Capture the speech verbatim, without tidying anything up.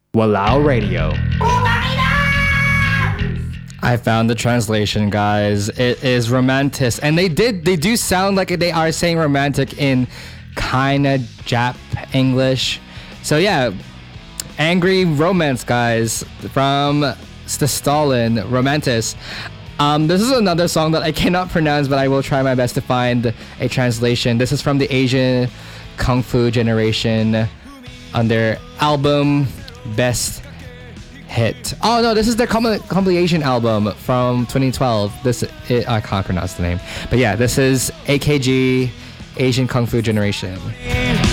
Walao Radio. I found the translation, guys. It is romantic, and they did they do sound like they are saying romantic in kind of Jap English. So yeah, Angry Romance, guys, from the Stalin Romantis. Um, this is another song that I cannot pronounce, but I will try my best to find a translation. This is from the Asian Kung Fu generation on their album Best Hit. Oh no, this is their compil- compilation album from twenty twelve. This it, I can't pronounce the name, but yeah, this is A K G Asian Kung Fu Generation.